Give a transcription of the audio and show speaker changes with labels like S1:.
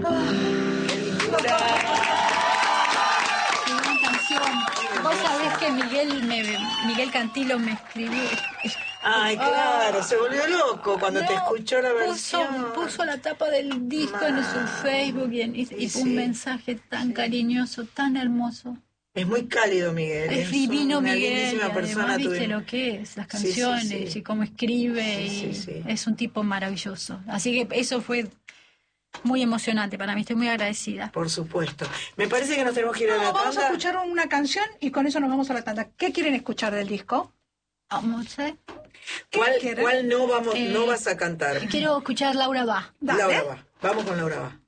S1: Qué gran canción. Vos sabés que Miguel Cantilo me escribió.
S2: Ay, claro, se volvió loco cuando te escuchó la versión.
S1: Puso la tapa del disco en su Facebook y un mensaje tan cariñoso, tan hermoso.
S2: Es muy cálido, Miguel.
S1: Es divino,
S2: una
S1: Miguel.
S2: lindísima persona.
S1: Viste lo que es, las canciones y cómo escribe. Es un tipo maravilloso. Así que eso fue muy emocionante para mí. Estoy muy agradecida.
S2: Por supuesto. Me parece que nos tenemos que ir a la tanda.
S3: Vamos a escuchar una canción y con eso nos vamos a la tanda. ¿Qué quieren escuchar del disco?
S1: Vamos a ver.
S2: ¿Cuál no vas a cantar?
S1: Quiero escuchar Laura Va.
S2: Laura Va. Vamos con Laura Va.